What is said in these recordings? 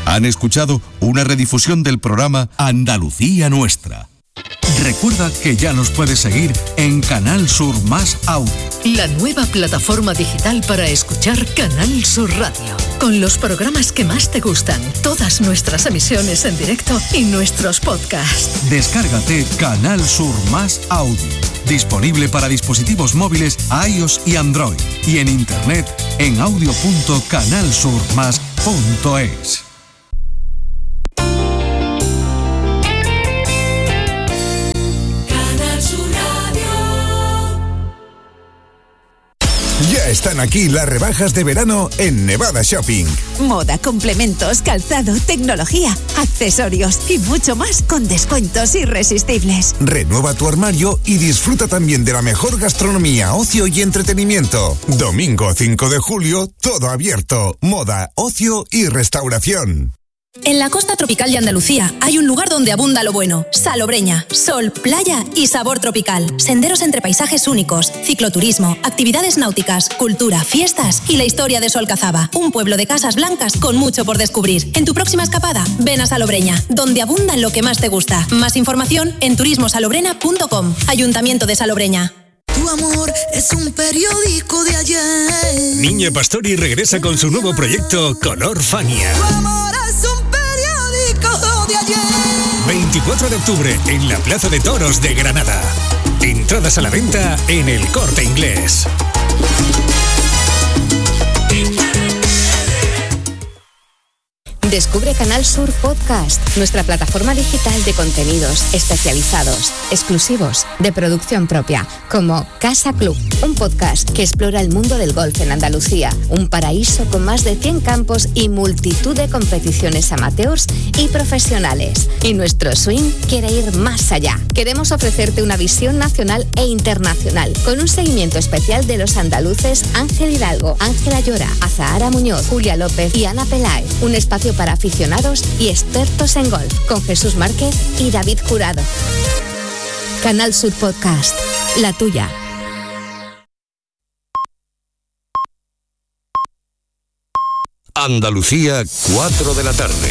Han escuchado una redifusión del programa Andalucía Nuestra. Recuerda que ya nos puedes seguir en Canal Sur Más Audio. La nueva plataforma digital para escuchar Canal Sur Radio. Con los programas que más te gustan, todas nuestras emisiones en directo y nuestros podcasts. Descárgate Canal Sur Más Audio. Disponible para dispositivos móviles iOS y Android. Y en internet en audio.canalsurmas.es. Ya están aquí las rebajas de verano en Nevada Shopping. Moda, complementos, calzado, tecnología, accesorios y mucho más con descuentos irresistibles. Renueva tu armario y disfruta también de la mejor gastronomía, ocio y entretenimiento. Domingo 5 de julio, todo abierto. Moda, ocio y restauración. En la costa tropical de Andalucía hay un lugar donde abunda lo bueno. Salobreña, sol, playa y sabor tropical. Senderos entre paisajes únicos, cicloturismo, actividades náuticas, cultura, fiestas y la historia de Solcazaba. Un pueblo de casas blancas con mucho por descubrir. En tu próxima escapada, ven a Salobreña, donde abunda lo que más te gusta. Más información en turismosalobrena.com. Ayuntamiento de Salobreña. Tu amor es un periódico de ayer. Niña Pastori regresa con su nuevo proyecto Color Fania. Tu amor es un periódico de ayer. 24 de octubre en la Plaza de Toros de Granada. Entradas a la venta en El Corte Inglés. Descubre Canal Sur Podcast, nuestra plataforma digital de contenidos especializados, exclusivos, de producción propia, como Casa Club, un podcast que explora el mundo del golf en Andalucía, un paraíso con más de 100 campos y multitud de competiciones amateurs y profesionales. Y nuestro swing quiere ir más allá. Queremos ofrecerte una visión nacional e internacional, con un seguimiento especial de los andaluces Ángel Hidalgo, Ángela Llora, Azahara Muñoz, Julia López y Ana Peláez. Un espacio para aficionados y expertos en golf, con Jesús Márquez y David Jurado. Canal Sur Podcast, la tuya. Andalucía, 4 de la tarde.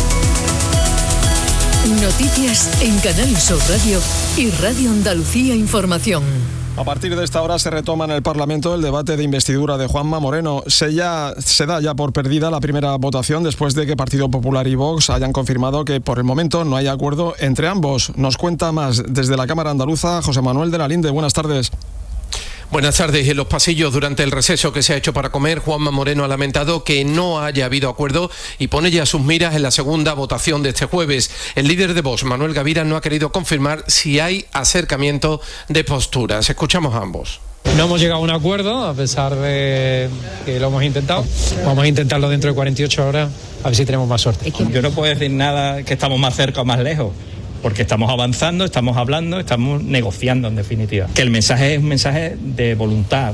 Noticias en Canal Sur Radio y Radio Andalucía Información. A partir de esta hora se retoma en el Parlamento el debate de investidura de Juanma Moreno. Se da ya por perdida la primera votación después de que Partido Popular y Vox hayan confirmado que por el momento no hay acuerdo entre ambos. Nos cuenta más desde la Cámara Andaluza José Manuel de la Linde. Buenas tardes. Buenas tardes. En los pasillos durante el receso que se ha hecho para comer, Juanma Moreno ha lamentado que no haya habido acuerdo y pone ya sus miras en la segunda votación de este jueves. El líder de Vox, Manuel Gavira, no ha querido confirmar si hay acercamiento de posturas. Escuchamos a ambos. No hemos llegado a un acuerdo, a pesar de que lo hemos intentado. Vamos a intentarlo dentro de 48 horas, a ver si tenemos más suerte. Yo no puedo decir nada que estamos más cerca o más lejos, porque estamos avanzando, estamos hablando, estamos negociando en definitiva. Que el mensaje es un mensaje de voluntad.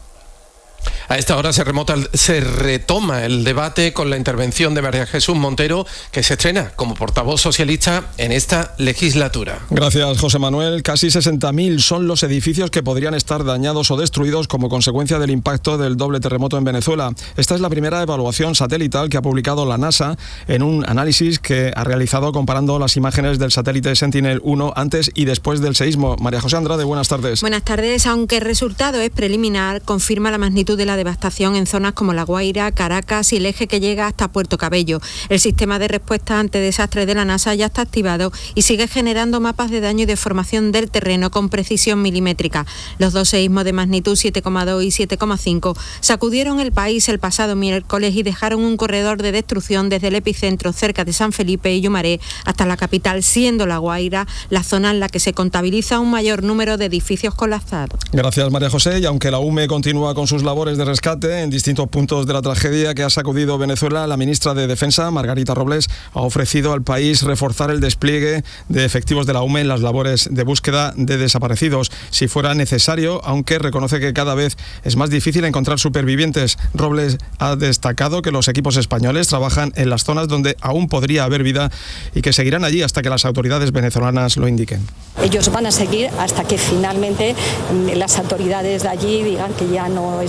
A esta hora se retoma el debate con la intervención de María Jesús Montero, que se estrena como portavoz socialista en esta legislatura. Gracias, José Manuel. Casi 60.000 son los edificios que podrían estar dañados o destruidos como consecuencia del impacto del doble terremoto en Venezuela. Esta es la primera evaluación satelital que ha publicado la NASA en un análisis que ha realizado comparando las imágenes del satélite Sentinel-1 antes y después del seísmo. María José Andrade, buenas tardes. Buenas tardes. Aunque el resultado es preliminar, confirma la magnitud de la devastación en zonas como La Guaira, Caracas y el eje que llega hasta Puerto Cabello. El sistema de respuesta ante desastres de la NASA ya está activado y sigue generando mapas de daño y deformación del terreno con precisión milimétrica. Los dos seísmos de magnitud 7,2 y 7,5 sacudieron el país el pasado miércoles y dejaron un corredor de destrucción desde el epicentro cerca de San Felipe y Yumaré hasta la capital, siendo La Guaira la zona en la que se contabiliza un mayor número de edificios colapsados. Gracias, María José. Y aunque la UME continúa con sus labores de rescate en distintos puntos de la tragedia que ha sacudido Venezuela, la ministra de Defensa, Margarita Robles, ha ofrecido al país reforzar el despliegue de efectivos de la UME en las labores de búsqueda de desaparecidos, si fuera necesario, aunque reconoce que cada vez es más difícil encontrar supervivientes. Robles ha destacado que los equipos españoles trabajan en las zonas donde aún podría haber vida y que seguirán allí hasta que las autoridades venezolanas lo indiquen. Ellos van a seguir hasta que finalmente las autoridades de allí digan que ya no es posible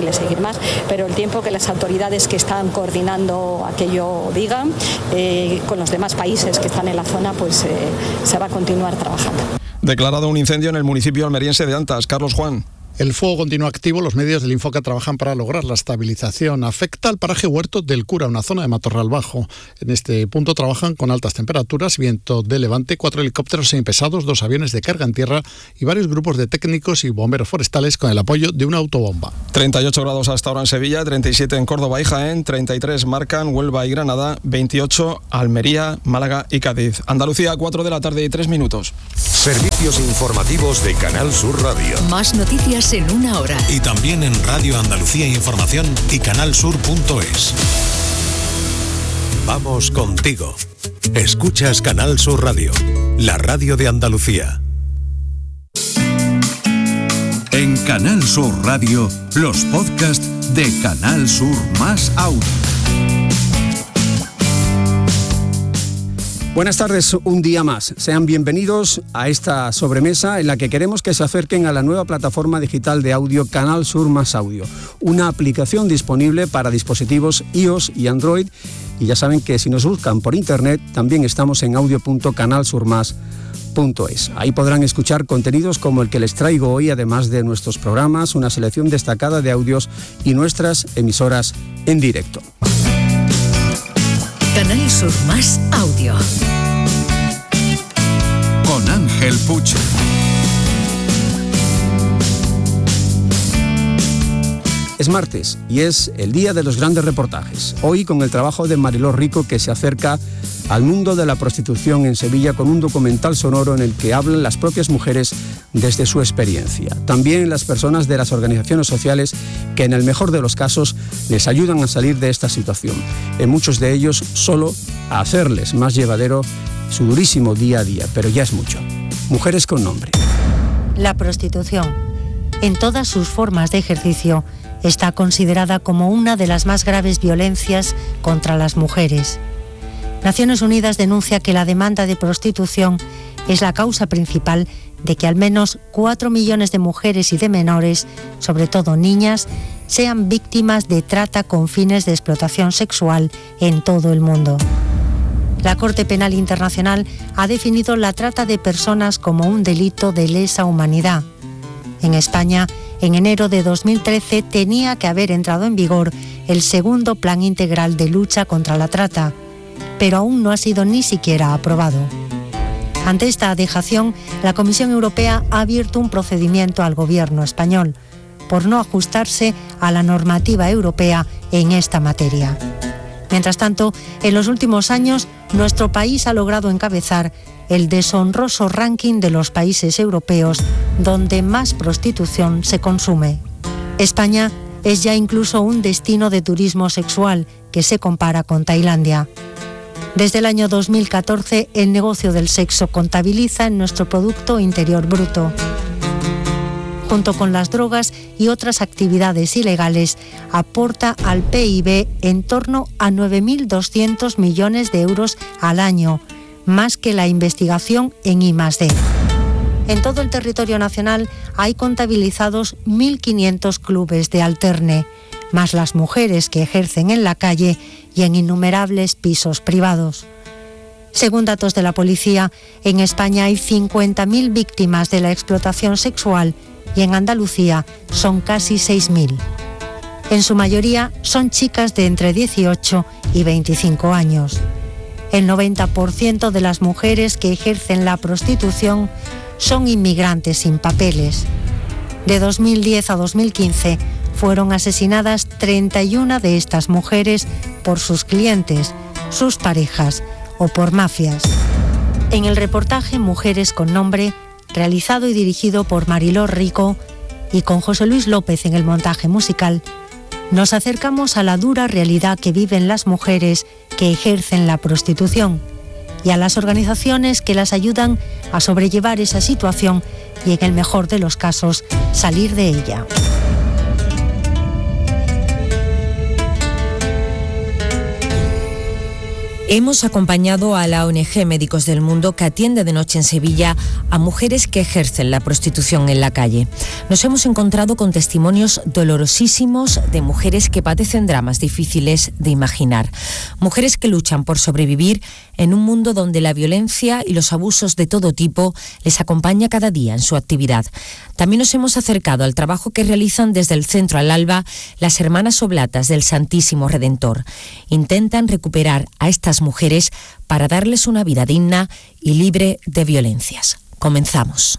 imposible seguir más, pero el tiempo que las autoridades que están coordinando aquello digan, con los demás países que están en la zona, pues se va a continuar trabajando. Declarado un incendio en el municipio almeriense de Antas. Carlos Juan. El fuego continúa activo. Los medios del Infoca trabajan para lograr la estabilización. Afecta al paraje Huerto del Cura, una zona de matorral bajo. En este punto trabajan con altas temperaturas, viento de levante, 4 helicópteros semipesados, 2 aviones de carga en tierra y varios grupos de técnicos y bomberos forestales con el apoyo de una autobomba. 38 grados hasta ahora en Sevilla, 37 en Córdoba y Jaén, 33 marcan Huelva y Granada, 28 Almería, Málaga y Cádiz. Andalucía, 4 de la tarde y 3 minutos. Servicios informativos de Canal Sur Radio. Más noticias en una hora. Y también en Radio Andalucía Información y canalsur.es. Vamos contigo. Escuchas Canal Sur Radio, la radio de Andalucía. En Canal Sur Radio, los podcasts de Canal Sur Más Audio. Buenas tardes, un día más. Sean bienvenidos a esta sobremesa en la que queremos que se acerquen a la nueva plataforma digital de audio Canal Sur Más Audio, una aplicación disponible para dispositivos iOS y Android. Y ya saben que si nos buscan por internet, también estamos en audio.canalsurmas.es. Ahí podrán escuchar contenidos como el que les traigo hoy, además de nuestros programas, una selección destacada de audios y nuestras emisoras en directo. Canal Sur Más Audio. Con Ángel Puche. Es martes y es el día de los grandes reportajes. Hoy con el trabajo de Mariló Rico, que se acerca al mundo de la prostitución en Sevilla con un documental sonoro en el que hablan las propias mujeres desde su experiencia. También las personas de las organizaciones sociales que en el mejor de los casos les ayudan a salir de esta situación. En muchos de ellos solo a hacerles más llevadero su durísimo día a día, pero ya es mucho. Mujeres con nombre. La prostitución, en todas sus formas de ejercicio, está considerada como una de las más graves violencias contra las mujeres. Naciones Unidas denuncia que la demanda de prostitución es la causa principal de que al menos 4 millones de mujeres y de menores, sobre todo niñas, sean víctimas de trata con fines de explotación sexual en todo el mundo. La Corte Penal Internacional ha definido la trata de personas como un delito de lesa humanidad. En España, en enero de 2013 tenía que haber entrado en vigor el segundo Plan Integral de Lucha contra la Trata, pero aún no ha sido ni siquiera aprobado. Ante esta dejación, la Comisión Europea ha abierto un procedimiento al gobierno español por no ajustarse a la normativa europea en esta materia. Mientras tanto, en los últimos años, nuestro país ha logrado encabezar el deshonroso ranking de los países europeos donde más prostitución se consume. España es ya incluso un destino de turismo sexual que se compara con Tailandia. Desde el año 2014, el negocio del sexo contabiliza en nuestro Producto Interior Bruto. Junto con las drogas y otras actividades ilegales, aporta al PIB en torno a 9.200 millones de euros al año, más que la investigación en I+D. En todo el territorio nacional hay contabilizados 1.500 clubes de alterne, más las mujeres que ejercen en la calle y en innumerables pisos privados. Según datos de la policía, en España hay 50.000 víctimas de la explotación sexual y en Andalucía son casi 6.000. En su mayoría son chicas de entre 18 y 25 años. El 90% de las mujeres que ejercen la prostitución son inmigrantes sin papeles. De 2010 a 2015 fueron asesinadas 31 de estas mujeres por sus clientes, sus parejas o por mafias. En el reportaje Mujeres con Nombre, realizado y dirigido por Mariló Rico y con José Luis López en el montaje musical, nos acercamos a la dura realidad que viven las mujeres que ejercen la prostitución y a las organizaciones que las ayudan a sobrellevar esa situación y, en el mejor de los casos, salir de ella. Hemos acompañado a la ONG Médicos del Mundo, que atiende de noche en Sevilla a mujeres que ejercen la prostitución en la calle. Nos hemos encontrado con testimonios dolorosísimos de mujeres que padecen dramas difíciles de imaginar. Mujeres que luchan por sobrevivir en un mundo donde la violencia y los abusos de todo tipo les acompaña cada día en su actividad. También nos hemos acercado al trabajo que realizan desde el Centro Al Alba las Hermanas Oblatas del Santísimo Redentor. Intentan recuperar a estas mujeres para darles una vida digna y libre de violencias. Comenzamos.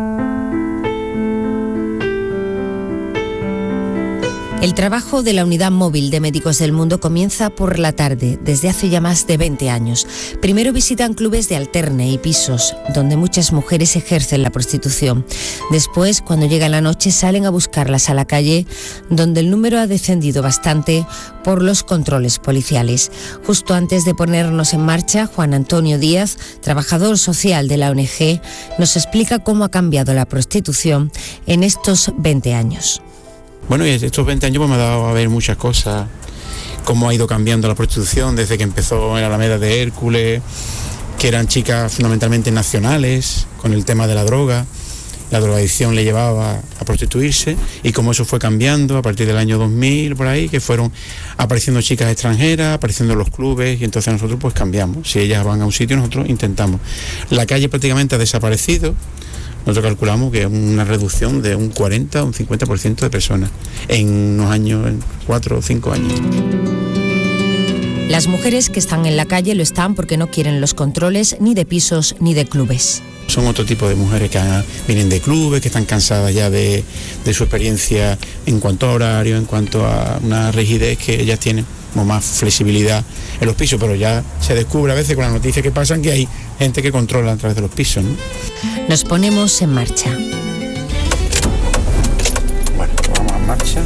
El trabajo de la Unidad Móvil de Médicos del Mundo comienza por la tarde, desde hace ya más de 20 años. Primero visitan clubes de alterne y pisos, donde muchas mujeres ejercen la prostitución. Después, cuando llega la noche, salen a buscarlas a la calle, donde el número ha descendido bastante por los controles policiales. Justo antes de ponernos en marcha, Juan Antonio Díaz, trabajador social de la ONG, nos explica cómo ha cambiado la prostitución en estos 20 años. Bueno, y estos 20 años pues me ha dado a ver muchas cosas, cómo ha ido cambiando la prostitución desde que empezó en la Alameda de Hércules, que eran chicas fundamentalmente nacionales, con el tema de la droga. La drogadicción le llevaba a prostituirse y cómo eso fue cambiando a partir del año 2000, por ahí, que fueron apareciendo chicas extranjeras, apareciendo en los clubes, y entonces nosotros pues cambiamos. Si ellas van a un sitio, nosotros intentamos. La calle prácticamente ha desaparecido. Nosotros calculamos que es una reducción de un 40 o un 50% de personas en unos años, en 4 o 5 años. Las mujeres que están en la calle lo están porque no quieren los controles ni de pisos ni de clubes. Son otro tipo de mujeres que vienen de clubes, que están cansadas ya de su experiencia en cuanto a horario, en cuanto a una rigidez que ellas tienen, como más flexibilidad en los pisos, pero ya se descubre a veces con las noticias que pasan que hay gente que controla a través de los pisos, ¿no? Nos ponemos en marcha. Bueno, vamos en marcha.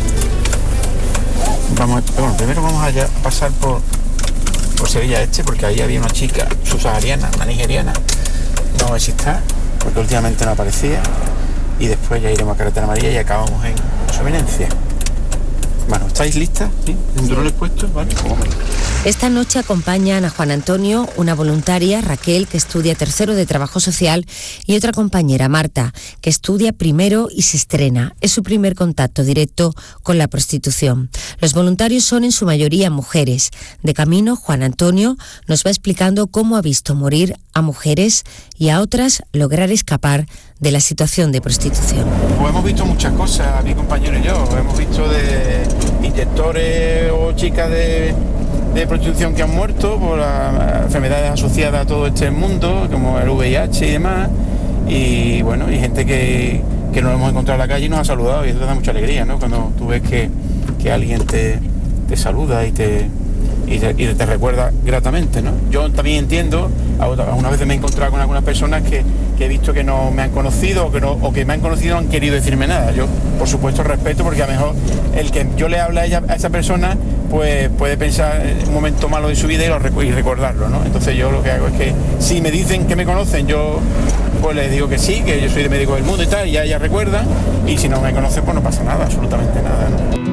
Primero vamos a pasar por Sevilla Este, porque ahí había una chica subsahariana, una nigeriana. Vamos a ver si está, porque últimamente no aparecía. Y después ya iremos a Carretera Amarilla y acabamos en su eminencia. Bueno, ¿estáis listas? ¿Sí? ¿Cinturones puestos? ¿Vale? Esta noche acompañan a Juan Antonio, una voluntaria, Raquel, que estudia tercero de Trabajo Social, y otra compañera, Marta, que estudia primero y se estrena. Es su primer contacto directo con la prostitución. Los voluntarios son en su mayoría mujeres. De camino, Juan Antonio nos va explicando cómo ha visto morir a mujeres y a otras lograr escapar de la situación de prostitución. Pues hemos visto muchas cosas, mi compañero y yo. Hemos visto de inyectores o chicas de prostitución que han muerto por las enfermedades asociadas a todo este mundo, como el VIH y demás. Y bueno, y gente que nos hemos encontrado en la calle y nos ha saludado, y eso te da mucha alegría, ¿no? Cuando tú ves que alguien te saluda y te recuerda gratamente, ¿no? Yo también entiendo, algunas veces me he encontrado con algunas personas que he visto que no me han conocido o que me han conocido no han querido decirme nada. Yo, por supuesto, respeto, porque a lo mejor el que yo le hable a esa persona, pues puede pensar en un momento malo de su vida y recordarlo, ¿no? Entonces yo lo que hago es que si me dicen que me conocen, yo pues les digo que sí, que yo soy de Médicos del Mundo y tal, y ya ellas recuerdan, y si no me conocen, pues no pasa nada, absolutamente nada, ¿no?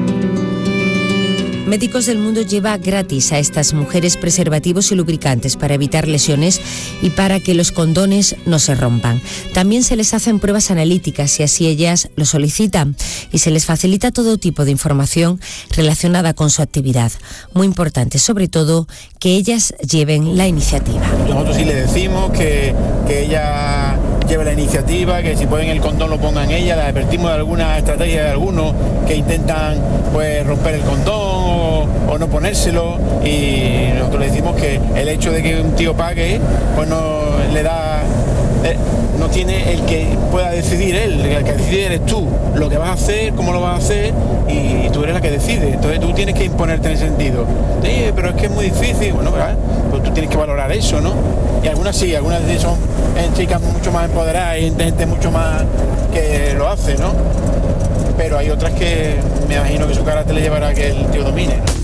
Médicos del Mundo lleva gratis a estas mujeres preservativos y lubricantes para evitar lesiones y para que los condones no se rompan. También se les hacen pruebas analíticas si así ellas lo solicitan, y se les facilita todo tipo de información relacionada con su actividad. Muy importante, sobre todo, que ellas lleven la iniciativa. Nosotros sí le decimos que ella lleve la iniciativa, que si ponen el condón lo pongan ella. Le advertimos de alguna estrategia de algunos que intentan pues romper el condón o no ponérselo, y nosotros le decimos que el hecho de que un tío pague pues no le da, no tiene el que pueda decidir él. El que decide eres tú, lo que vas a hacer, cómo lo vas a hacer, y tú eres la que decide. Entonces tú tienes que imponerte en ese sentido. Pero es que es muy difícil. Bueno, pues tú tienes que valorar eso, ¿no? Y algunas sí, algunas son chicas mucho más empoderadas y gente mucho más que lo hace, ¿no? Pero hay otras que me imagino que su carácter le llevará a que el tío domine, ¿no?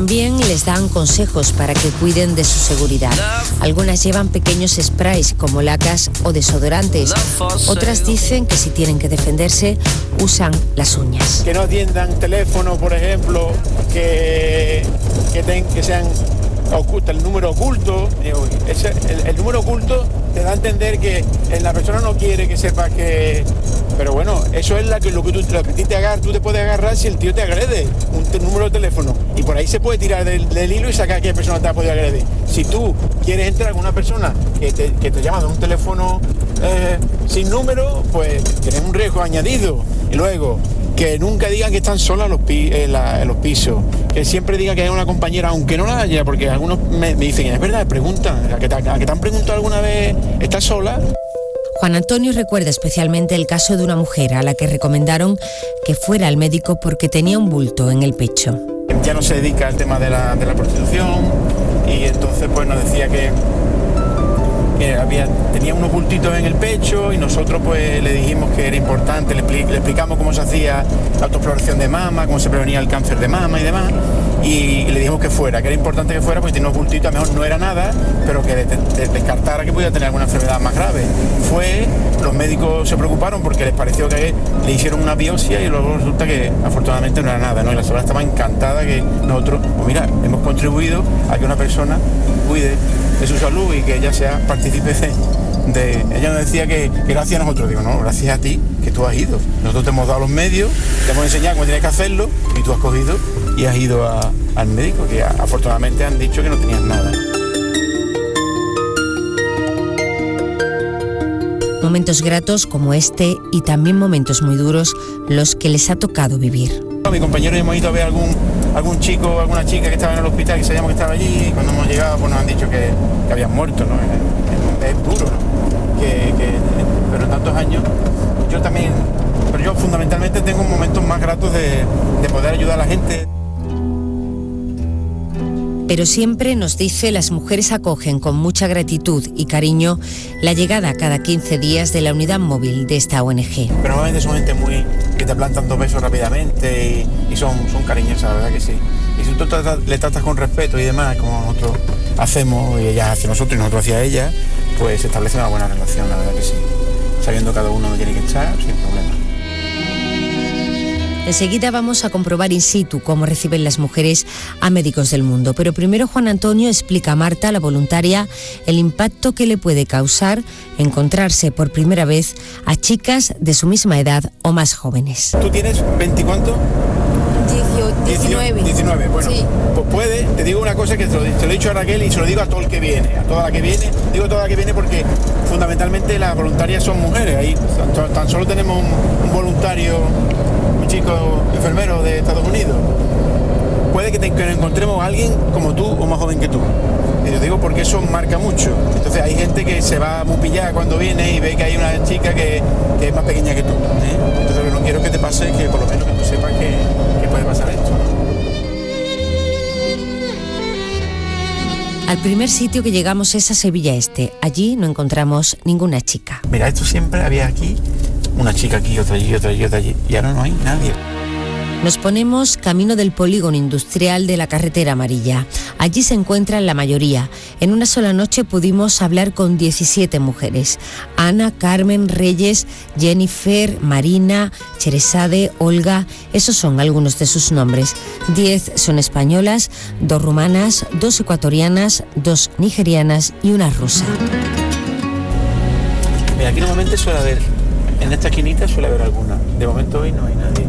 también les dan consejos para que cuiden de su seguridad. Algunas llevan pequeños sprays como lacas o desodorantes. Otras dicen que si tienen que defenderse, usan las uñas. Que no atiendan teléfono, por ejemplo, que sean oculta, el número oculto. El número oculto te da a entender que la persona no quiere que sepa que... Pero bueno, eso es lo que tú te puedes agarrar si el tío te agrede, un número de teléfono. Y por ahí se puede tirar del hilo y sacar que la persona te ha podido agredir. Si tú quieres entrar con una persona que te llama de un teléfono sin número, pues tienes un riesgo añadido. Y luego, que nunca digan que están solas en los pisos, que siempre digan que hay una compañera, aunque no la haya, porque algunos me dicen, es verdad, preguntan, ¿a que te han preguntado alguna vez, estás sola? Juan Antonio recuerda especialmente el caso de una mujer a la que recomendaron que fuera al médico porque tenía un bulto en el pecho. Ya no se dedica al tema de la prostitución y entonces pues nos decía que tenía unos bultitos en el pecho y nosotros pues le dijimos que era importante, le explicamos cómo se hacía la autoexploración de mama, cómo se prevenía el cáncer de mama y demás, y le dijimos que era importante que fuera porque tenía unos bultitos, a lo mejor no era nada, pero que descartara que podía tener alguna enfermedad más grave. Los médicos se preocuparon porque les pareció que le hicieron una biopsia y luego resulta que afortunadamente no era nada, ¿no? Y la señora estaba encantada que nosotros, pues mira, hemos contribuido a que una persona cuide de su salud y que ella sea partícipe de... Ella nos decía que gracias a nosotros. Digo, no, gracias a ti, que tú has ido. Nosotros te hemos dado los medios, te hemos enseñado cómo tienes que hacerlo y tú has cogido y has ido al médico, que afortunadamente han dicho que no tenías nada. Momentos gratos como este y también momentos muy duros los que les ha tocado vivir. Mi compañero hemos ido a ver algún chico o alguna chica que estaba en el hospital, que sabíamos que estaba allí, y cuando hemos llegado pues nos han dicho que habían muerto, ¿no? Es duro, ¿no? Pero tantos años, yo fundamentalmente tengo momentos más gratos de poder ayudar a la gente. Pero siempre, nos dice, las mujeres acogen con mucha gratitud y cariño la llegada cada 15 días de la unidad móvil de esta ONG. Pero normalmente son gente que te plantan 2 besos rápidamente y son cariñosas, la verdad que sí. Y si tú le tratas con respeto y demás, como nosotros hacemos, y ella hacia nosotros y nosotros hacia ella, pues se establece una buena relación, la verdad que sí. Sabiendo cada uno dónde tiene que estar, sin problema. Enseguida vamos a comprobar in situ cómo reciben las mujeres a Médicos del Mundo. Pero primero Juan Antonio explica a Marta, la voluntaria, el impacto que le puede causar encontrarse por primera vez a chicas de su misma edad o más jóvenes. ¿Tú tienes 20 cuánto? 19. Bueno, sí. Pues puede, te digo una cosa que te lo he dicho a Raquel y se lo digo a todo el que viene, a toda la que viene. Digo toda la que viene porque fundamentalmente las voluntarias son mujeres. Ahí tan solo tenemos un voluntario, un chico enfermero de Estados Unidos. Puede que encontremos a alguien como tú o más joven que tú. Y te digo porque eso marca mucho. Entonces hay gente que se va muy pillada cuando viene y ve que hay una chica que es más pequeña que tú. Entonces lo que no quiero que te pase es que por lo menos que tú sepas que puede pasar esto. Al primer sitio que llegamos es a Sevilla Este. Allí no encontramos ninguna chica. Mira, esto siempre había aquí, una chica aquí, otra allí, otra allí, otra allí. Y ahora no hay nadie. Nos ponemos camino del polígono industrial de la carretera amarilla. Allí se encuentran la mayoría. En una sola noche pudimos hablar con 17 mujeres. Ana, Carmen, Reyes, Jennifer, Marina, Cheresade, Olga. Esos son algunos de sus nombres. 10 son españolas, 2 rumanas, 2 ecuatorianas, 2 nigerianas y una rusa. Mira, aquí normalmente suele haber, en esta esquinita suele haber alguna. De momento hoy no hay nadie.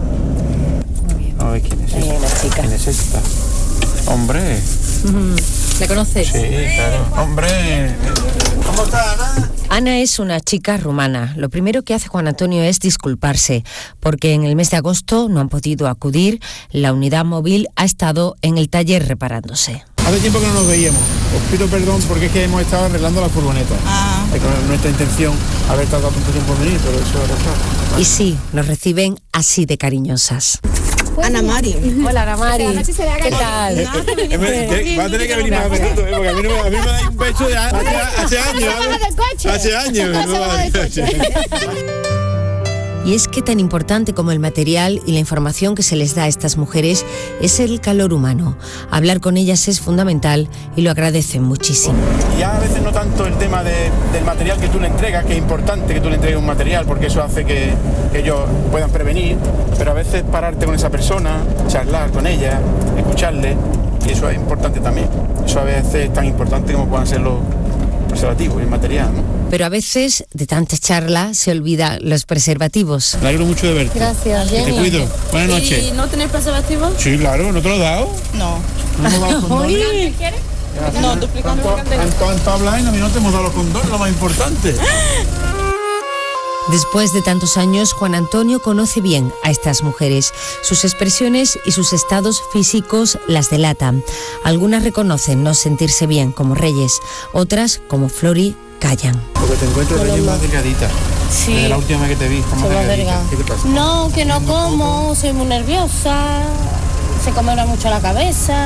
A ver quién es esta. Una chica. ¿Quién es esta? Hombre. ¿La conoces? Sí, claro. Hombre. ¿Cómo está, Ana? Ana es una chica rumana. Lo primero que hace Juan Antonio es disculparse, porque en el mes de agosto no han podido acudir. La unidad móvil ha estado en el taller reparándose. Hace tiempo que no nos veíamos. Os pido perdón porque es que hemos estado arreglando la furgoneta. Es con nuestra intención haber tardado tanto tiempo en venir, pero eso era claro. Y sí, nos reciben así de cariñosas. Ana Mari. Hola, Ana Mari. ¿Qué tal? Va a tener que venir más a menudo, porque a mí me da un pecho de hace años. Hace años. Y es que tan importante como el material y la información que se les da a estas mujeres es el calor humano. Hablar con ellas es fundamental y lo agradecen muchísimo. Ya a veces no tanto el tema del material que tú le entregas, que es importante que tú le entregues un material porque eso hace que ellos puedan prevenir, pero a veces pararte con esa persona, charlar con ella, escucharle, y eso es importante también. Eso a veces es tan importante como puedan ser los preservativos y el material, ¿no? Pero a veces, de tanta charla, se olvida los preservativos. Me alegro mucho de verte. Gracias, Te cuido. Buenas noches. ¿Y no tenéis preservativo? Sí, claro, ¿no te lo he dado? No. ¿No me has dado los condones? ¿Quieres? No, tú explicando. ¿Cuánto hablas? A mí no te hemos dado los condones, lo más importante. Después de tantos años, Juan Antonio conoce bien a estas mujeres. Sus expresiones y sus estados físicos las delatan. Algunas reconocen no sentirse bien, como Reyes. Otras, como Flori, callan. Porque te encuentro Reyes más delgadita. Sí. Desde la última vez que te vi, estás más delgadita. ¿Qué te pasa? No, que no como, soy muy nerviosa, se come mucho la cabeza.